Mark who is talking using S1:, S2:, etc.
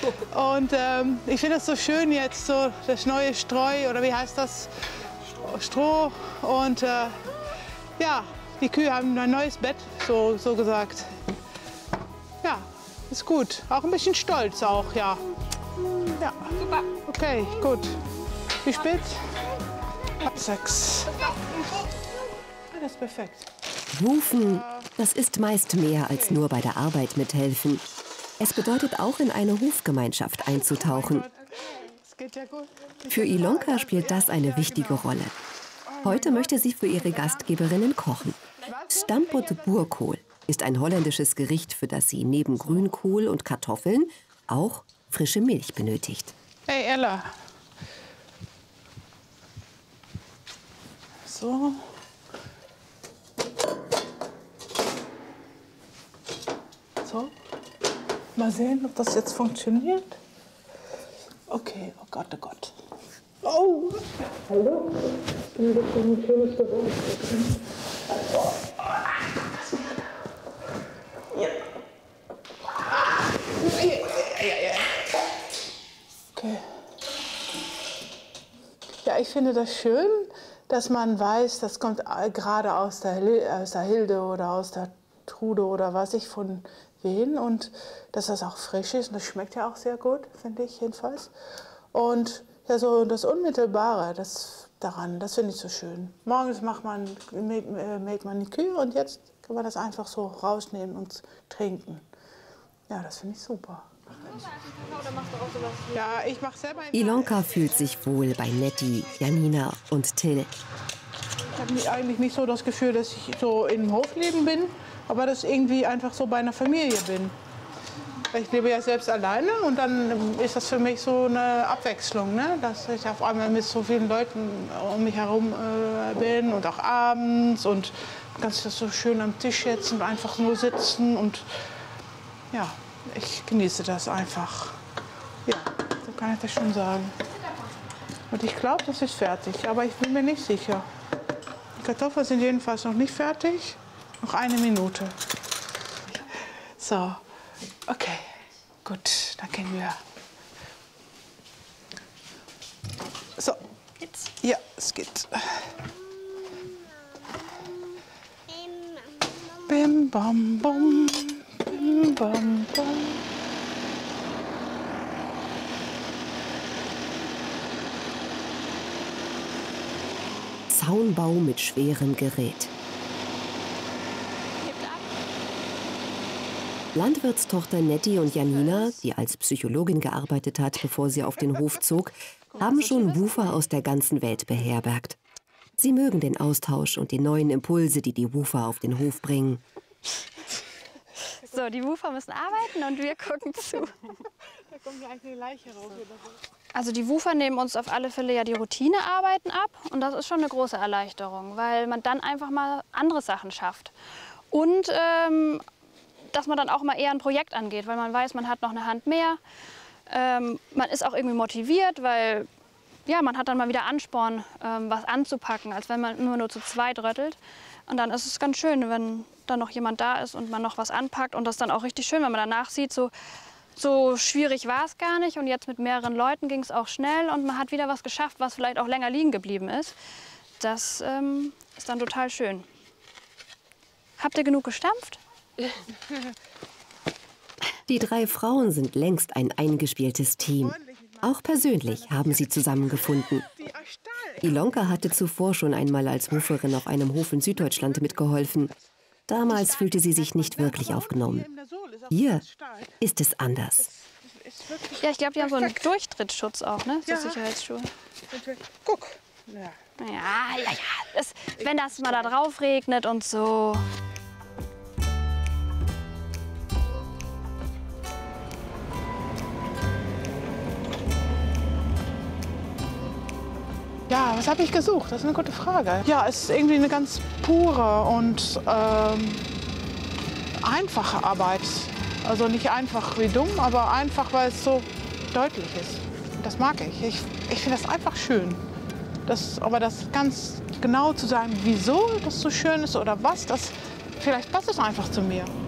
S1: Und ich finde es so schön jetzt, so das neue Streu, oder wie heißt das? Stroh. Und ja, die Kühe haben ein neues Bett, so gesagt. Ja, ist gut. Auch ein bisschen stolz auch, ja. Ja.
S2: Super.
S1: Okay, gut. Wie spät? 6. Das ist perfekt.
S3: Wufen, das ist meist mehr als nur bei der Arbeit mithelfen. Es bedeutet auch, in eine Hofgemeinschaft einzutauchen. Für Ilonka spielt das eine wichtige Rolle. Heute möchte sie für ihre Gastgeberinnen kochen. Stampot Boerkool ist ein holländisches Gericht, für das sie neben Grünkohl und Kartoffeln auch frische Milch benötigt.
S1: Hey Ella. So. So. Mal sehen, ob das jetzt funktioniert. Okay, oh Gott, oh Gott. Oh! Hallo? Ich bin doch ein schönes Geräusch. Ja. Okay. Ja, ich finde das schön, dass man weiß, das kommt gerade aus der Hilde oder aus der Trude oder was ich von wen und dass das auch frisch ist und das schmeckt ja auch sehr gut, finde ich jedenfalls. Und ja, so das Unmittelbare, das finde ich so schön. Morgens mäht man die Kühe und jetzt kann man das einfach so rausnehmen und trinken. Ja, das finde ich super. Ja, ich mache selber.
S3: Ilonka fühlt sich wohl bei Nettie, Janina und Till.
S1: Ich habe eigentlich nicht so das Gefühl, dass ich so im Hofleben bin, aber dass ich irgendwie einfach so bei einer Familie bin. Ich lebe ja selbst alleine und dann ist das für mich so eine Abwechslung, ne? Dass ich auf einmal mit so vielen Leuten um mich herum bin und auch abends und ganz so schön am Tisch jetzt und einfach nur sitzen und ja, ich genieße das einfach. Ja, so kann ich das schon sagen. Und ich glaube, das ist fertig, aber ich bin mir nicht sicher. Die Kartoffeln sind jedenfalls noch nicht fertig. Noch 1 Minute. So, okay, gut, dann gehen wir. So,
S2: Jetzt.
S1: ja, es geht. Bim, bam, bam, bim, bam, bam.
S3: Zaunbau mit schwerem Gerät. Landwirtstochter Nettie und Janina, die als Psychologin gearbeitet hat, bevor sie auf den Hof zog, haben schon Wufer aus der ganzen Welt beherbergt. Sie mögen den Austausch und die neuen Impulse, die Wufer auf den Hof bringen.
S2: So, die Wufer müssen arbeiten und wir gucken zu.
S1: Da kommt gleich eine Leiche raus oder so.
S2: Also die Wufer nehmen uns auf alle Fälle ja die Routinearbeiten ab und das ist schon eine große Erleichterung, weil man dann einfach mal andere Sachen schafft. Und dass man dann auch mal eher ein Projekt angeht, weil man weiß, man hat noch eine Hand mehr. Man ist auch irgendwie motiviert, weil ja, man hat dann mal wieder Ansporn, was anzupacken, als wenn man immer nur zu zweit röttelt. Und dann ist es ganz schön, wenn dann noch jemand da ist und man noch was anpackt. Und das ist dann auch richtig schön, wenn man danach sieht, so schwierig war es gar nicht. Und jetzt mit mehreren Leuten ging es auch schnell und man hat wieder was geschafft, was vielleicht auch länger liegen geblieben ist. Das ist dann total schön. Habt ihr genug gestampft?
S3: Die 3 Frauen sind längst ein eingespieltes Team. Auch persönlich haben sie zusammengefunden. Ilonka hatte zuvor schon einmal als Wuferin auf einem Hof in Süddeutschland mitgeholfen. Damals fühlte sie sich nicht wirklich aufgenommen. Hier ist es anders.
S2: Ja, ich glaube, die haben so einen Durchtrittsschutz auch, ne? So Sicherheitsschuhe.
S1: Guck. Ja.
S2: Ja. Wenn das mal da drauf regnet und so.
S1: Ja, was habe ich gesucht? Das ist eine gute Frage. Ja, es ist irgendwie eine ganz pure und einfache Arbeit. Also nicht einfach wie dumm, aber einfach, weil es so deutlich ist. Das mag ich. Ich finde das einfach schön. Aber das ganz genau zu sagen, wieso das so schön ist oder was, vielleicht passt es einfach zu mir.